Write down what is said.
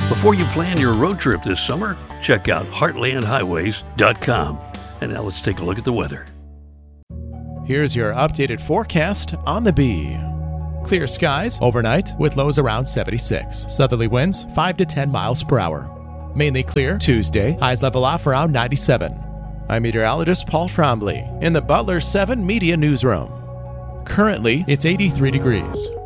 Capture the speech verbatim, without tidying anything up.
Before you plan your road trip this summer, check out heartland highways dot com. And now let's take a look at the weather. Here's your updated forecast on the Bee. Clear skies overnight with lows around seventy-six. Southerly winds five to ten miles per hour. Mainly clear Tuesday, highs level off around ninety-seven. I'm meteorologist Paul Trombley in the Butler seven Media Newsroom. Currently, it's eighty-three degrees.